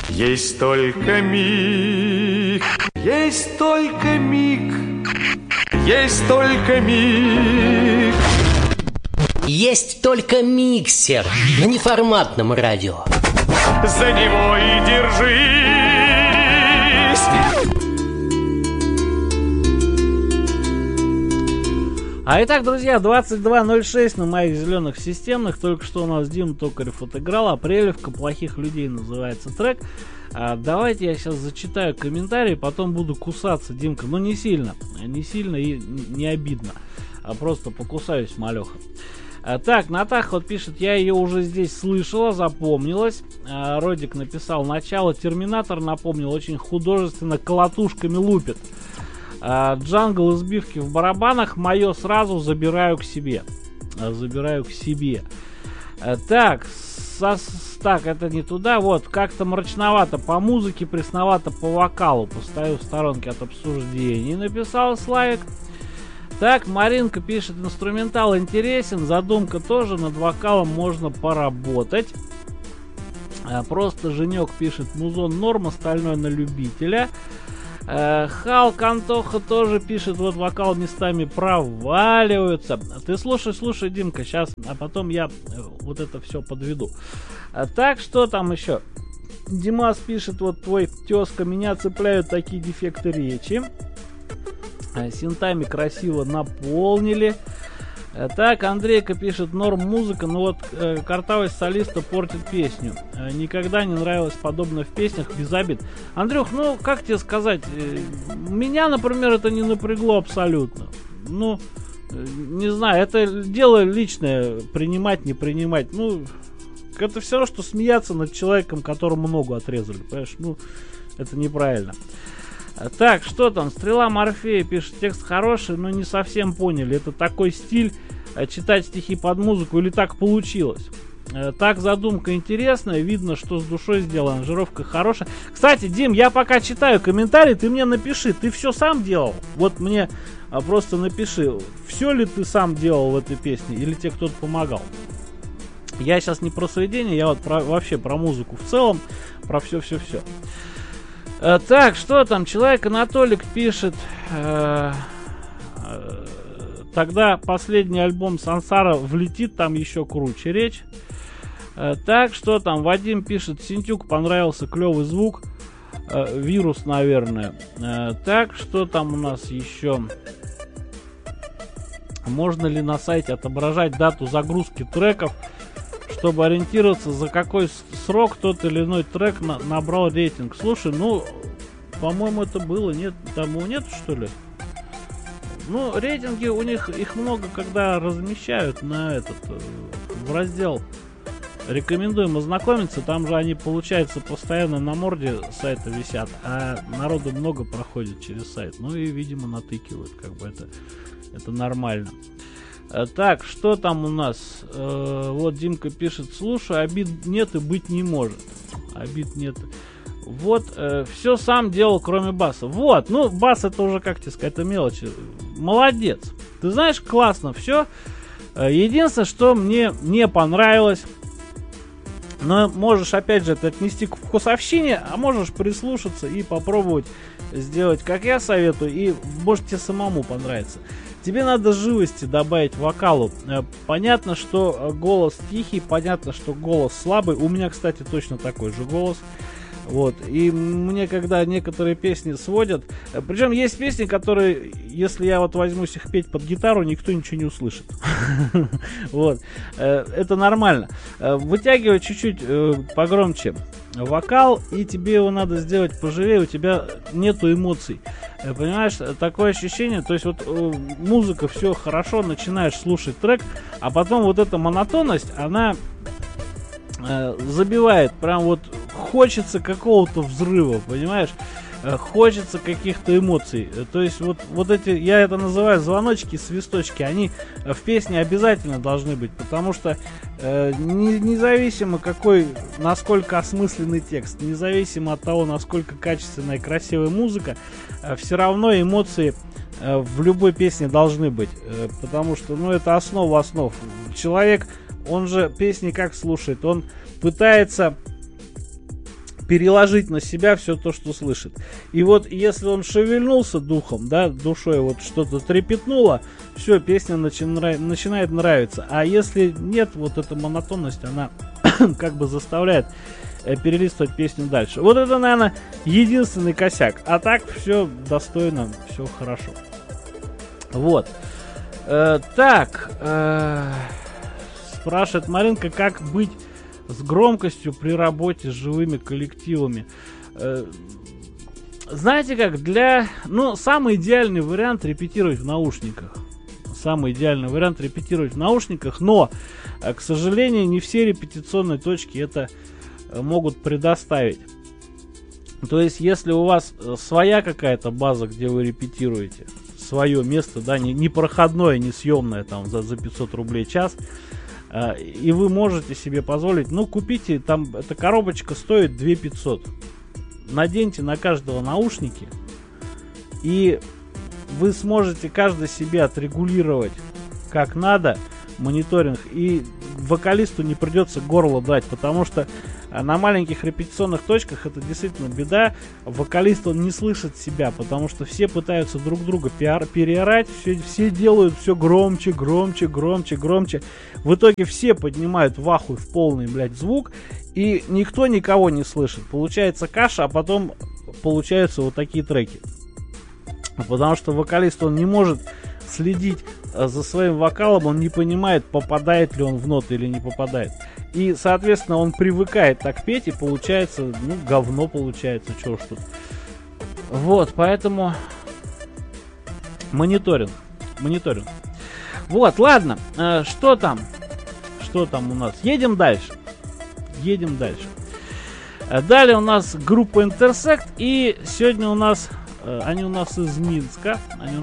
Есть только миг, есть только миг, есть только миг. Есть только миксер на неформатном радио. За него и держись. А итак, друзья, 22:06 на моих зеленых системных. Только что у нас Дима Токарев отыграл. Апрелевка плохих людей называется трек. Давайте я сейчас зачитаю комментарии, потом буду кусаться, Димка. Но не сильно и не обидно. Просто покусаюсь, малеха. Так, Натаха вот пишет: я ее уже здесь слышала, запомнилась. Родик написал: начало Терминатор напомнил, очень художественно, колотушками лупит. Джангл и сбивки в барабанах, мое сразу забираю к себе. Так, это не туда. Вот, как-то мрачновато по музыке, пресновато по вокалу. Постою в сторонке от обсуждений, написал Славик. Так, Маринка пишет: инструментал интересен, задумка тоже, над вокалом можно поработать. Просто Женек пишет: музон норм, остальное на любителя. Халк Антоха тоже пишет: вот вокал местами проваливаются. Ты слушай, Димка, сейчас, а потом я вот это все подведу. Так, что там еще? Димас пишет: вот твой тезка, меня цепляют такие дефекты речи. Синтами красиво наполнили. Так, Андрейка пишет: норм музыка, но вот картавость солиста портит песню. Никогда не нравилось подобное в песнях, без обид. Андрюх, ну как тебе сказать, меня, например, это не напрягло абсолютно. Ну, не знаю, это дело личное, принимать, не принимать. Ну, это все равно, что смеяться над человеком, которому ногу отрезали, понимаешь? Ну, это неправильно. Так, что там? Стрела Морфея пишет: текст хороший, но не совсем поняли. Это такой стиль, читать стихи под музыку, или так получилось? Так, задумка интересная, видно, что с душой сделана, аранжировка хорошая. Кстати, Дим, я пока читаю комментарии, ты мне напиши, ты все сам делал? Вот мне просто напиши, все ли ты сам делал в этой песне, или тебе кто-то помогал? Я сейчас не про сведения, я вот вообще про музыку в целом, про все-все-все. Так, что там? Человек Анатолик пишет: тогда последний альбом Сансара влетит, там еще круче речь. Так, что там? Вадим пишет: Синтюк понравился, клевый звук. Вирус, наверное. Так, что там у нас еще? Можно ли на сайте отображать дату загрузки треков, чтобы ориентироваться, за какой срок тот или иной трек набрал рейтинг? Слушай, ну, по-моему, это было, нет, там его нет, что ли? Ну, рейтинги у них, их много, когда размещают на в раздел рекомендуем ознакомиться, там же они, получается, постоянно на морде сайта висят, а народу много проходит через сайт, ну и, видимо, натыкивают, как бы это нормально. Так, что там у нас? Вот Димка пишет: слушай, обид нет и быть не может. Обид нет. Вот, все сам делал, кроме баса. Вот, ну, бас это уже, как тебе сказать, это мелочи. Молодец. Ты знаешь, классно все. Единственное, что мне не понравилось, но можешь, опять же, это отнести к вкусовщине, а можешь прислушаться и попробовать сделать, как я советую, и может тебе самому понравится. Тебе надо живости добавить вокалу. Понятно, что голос тихий, понятно, что голос слабый. У меня, кстати, точно такой же голос. Вот. И мне, когда некоторые песни сводят... Причем есть песни, которые, если я вот возьмусь их петь под гитару, никто ничего не услышит. Вот. Это нормально. Вытягивай чуть-чуть погромче вокал, и тебе его надо сделать поживее, у тебя нету эмоций. Понимаешь, такое ощущение, то есть вот музыка, все хорошо, начинаешь слушать трек, а потом вот эта монотонность, она забивает, прям вот хочется какого-то взрыва, понимаешь? Хочется каких-то эмоций. То есть вот эти, я это называю звоночки, свисточки, они в песне обязательно должны быть, потому что независимо какой, насколько осмысленный текст, независимо от того, насколько качественная и красивая музыка, все равно эмоции в любой песне должны быть, потому что, ну, это основа основ. Человек, он же песни как слушает, он пытается переложить на себя все то, что слышит. И вот если он шевельнулся духом, да, душой вот что-то трепетнуло, все, песня начинает нравиться. А если нет, вот эта монотонность, она как бы заставляет перелистывать песню дальше. Вот это, наверное, единственный косяк. А так все достойно, все хорошо. Вот. Спрашивает Маринка, как быть с громкостью при работе с живыми коллективами. Знаете как, самый идеальный вариант репетировать в наушниках. Самый идеальный вариант репетировать в наушниках, но, к сожалению, не все репетиционные точки это могут предоставить. То есть, если у вас своя какая-то база, где вы репетируете, свое место, да, не проходное, не съемное там за 500 рублей час, и вы можете себе позволить, купите, там эта коробочка стоит 2500. Наденьте на каждого наушники, и вы сможете каждый себе отрегулировать как надо мониторинг, и вокалисту не придется горло дать, потому что на маленьких репетиционных точках это действительно беда. Вокалист, он не слышит себя, потому что все пытаются друг друга переорать, все делают все громче. В итоге все поднимают в ахуй в полный, звук, и никто никого не слышит. Получается каша, а потом получаются вот такие треки. Потому что вокалист, он не может следить за своим вокалом, он не понимает, попадает ли он в ноты или не попадает. И, соответственно, он привыкает так петь, и получается, говно получается, чё уж тут. Вот, поэтому мониторинг. Вот, ладно, что там у нас? Едем дальше. Далее у нас группа Intersect, и сегодня у нас они у нас из Минска.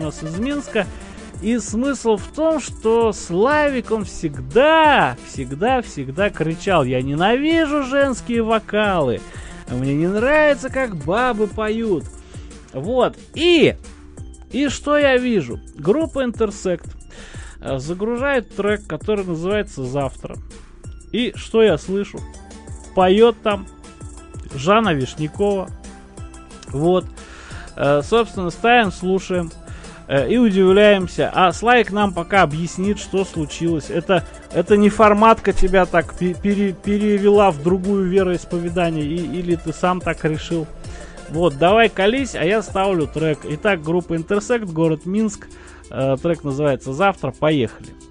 И смысл в том, что Славик, он всегда кричал: я ненавижу женские вокалы, мне не нравится, как бабы поют. Вот, и что я вижу? Группа Intersect загружает трек, который называется «Завтра». И что я слышу? Поет там Жанна Вишнякова. Вот. Собственно, ставим, слушаем и удивляемся. А Слайк нам пока объяснит, что случилось. Это не форматка тебя так перевела в другую вероисповедание, или ты сам так решил. Вот, давай колись, а я ставлю трек. Итак, группа Intersect, город Минск. Трек называется «Завтра». Поехали.